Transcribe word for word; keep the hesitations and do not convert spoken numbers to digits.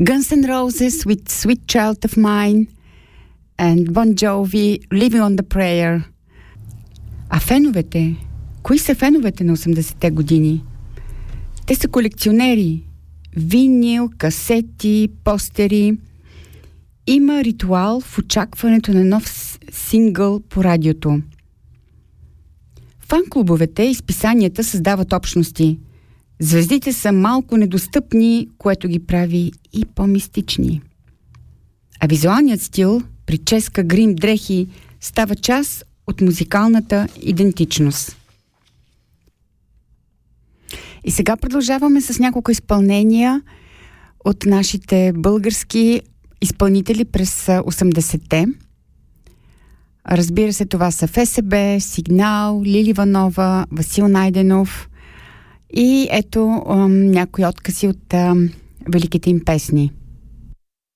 Guns N' Roses with Sweet Child of Mine and Bon Jovi Living on the Prayer. А феновете? Кои са феновете на осемдесетте години? Те са колекционери. Винил, касети, постери. Има ритуал в очакването на нов сингъл по радиото. Фан-клубовете и списанията създават общности. Звездите са малко недостъпни, което ги прави и по-мистични. А визуалният стил, прическа, грим, дрехи става част от музикалната идентичност. И сега продължаваме с няколко изпълнения от нашите български изпълнители през осемдесетте. Разбира се, това са ФСБ, Сигнал, Лили Иванова, Васил Найденов и ето ам, някои откази от ам, великите им песни.